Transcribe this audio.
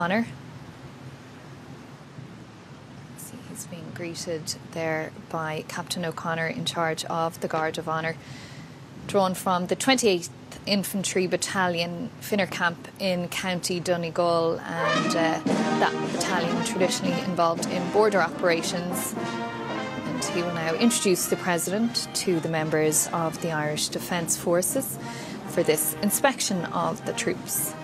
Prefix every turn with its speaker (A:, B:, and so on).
A: Honour. See, he's being greeted there by Captain O'Connor in charge of the Guard of Honour, drawn from the 28th Infantry Battalion, Finner Camp in County Donegal, and that battalion traditionally involved in border operations. And he will now introduce the President to the members of the Irish Defence Forces for this inspection of the troops.